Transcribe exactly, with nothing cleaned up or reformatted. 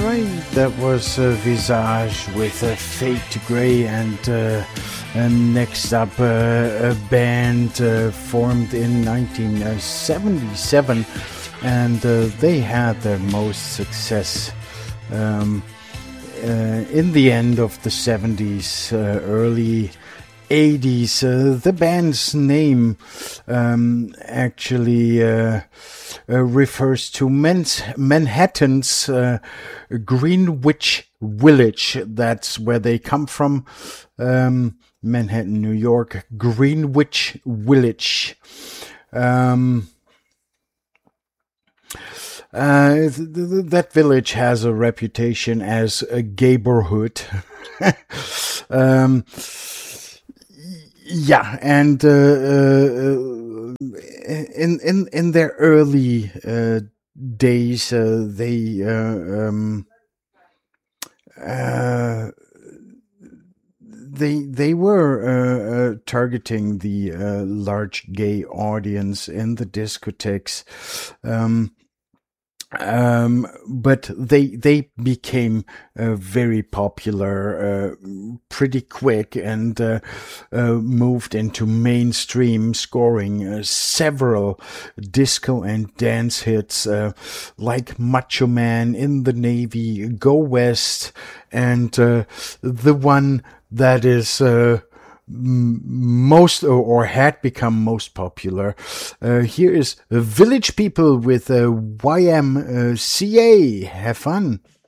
right, that was uh, Visage with uh, Fade to Grey, and, uh, and next up uh, a band uh, formed in nineteen seventy-seven, and uh, they had their most success um, uh, in the end of the seventies, uh, early eighties. Uh, the band's name um, actually uh, uh, refers to Man's, Manhattan's uh, Greenwich Village. That's where they come from. Um, Manhattan, New York, Greenwich Village. Um, uh, th- th- that village has a reputation as a gayborhood. um, Yeah, and uh, uh, in in in their early uh, days, uh, they uh, um, uh, they they were uh, uh, targeting the uh, large gay audience in the discotheques. Um, Um, but they they became uh, very popular uh, pretty quick, and uh, uh, moved into mainstream, scoring uh, several disco and dance hits uh, like Macho Man, In the Navy, Go West, and uh, the one that is uh, most or, or had become most popular. Uh, here is Village People with uh, Y M C A. Have fun.